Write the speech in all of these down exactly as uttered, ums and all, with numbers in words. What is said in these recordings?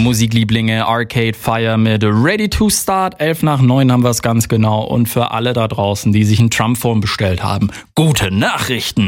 Musiklieblinge, Arcade Fire mit Ready to Start. elf nach neun haben wir es ganz genau. Und für alle da draußen, die sich ein Trump-Phone bestellt haben, gute Nachrichten.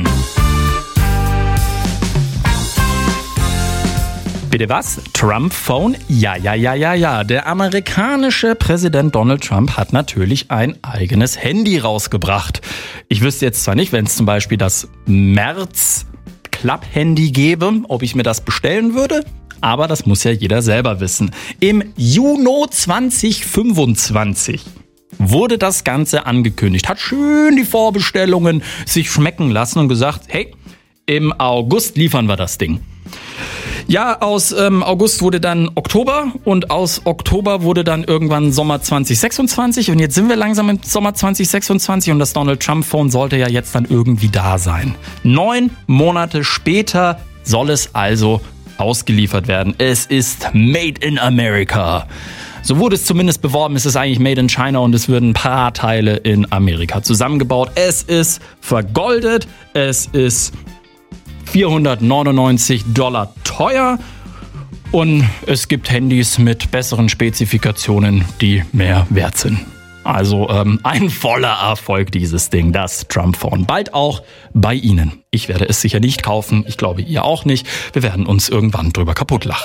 Bitte was? Trump-Phone? Ja, ja, ja, ja, ja. Der amerikanische Präsident Donald Trump hat natürlich ein eigenes Handy rausgebracht. Ich wüsste jetzt zwar nicht, wenn es zum Beispiel das März Club-Handy gäbe, ob ich mir das bestellen würde, aber das muss ja jeder selber wissen. Im Juni zwanzig fünfundzwanzig wurde das Ganze angekündigt, hat schön die Vorbestellungen sich schmecken lassen und gesagt, hey, im August liefern wir das Ding. Ja, aus ähm, August wurde dann Oktober und aus Oktober wurde dann irgendwann Sommer zwanzig sechsundzwanzig und jetzt sind wir langsam im Sommer zwanzig sechsundzwanzig und das Donald Trump Phone sollte ja jetzt dann irgendwie da sein. Neun Monate später soll es also ausgeliefert werden. Es ist Made in America. So wurde es zumindest beworben. Es ist eigentlich Made in China und es würden ein paar Teile in Amerika zusammengebaut. Es ist vergoldet. Es ist vierhundertneunundneunzig Dollar teuer und es gibt Handys mit besseren Spezifikationen, die mehr wert sind. Also ähm, ein voller Erfolg dieses Ding, das Trump-Phone. Bald auch bei Ihnen. Ich werde es sicher nicht kaufen, ich glaube ihr auch nicht. Wir werden uns irgendwann drüber kaputt lachen.